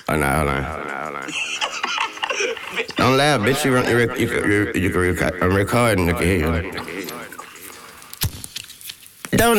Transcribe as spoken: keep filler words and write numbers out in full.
Oh, no, hold on. Hold on. Don't laugh, bitch. You, you, you, you, you, you can record. I'm recording. You can hear you. Don't